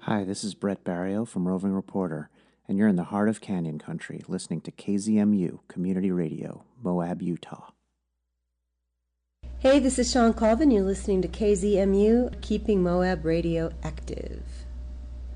Hi, this is Brett Barrio from Roving Reporter, and you're in the heart of Canyon Country listening to KZMU Community Radio, Moab, Utah. Hey, this is Sean Colvin. You're listening to KZMU, keeping Moab Radio active.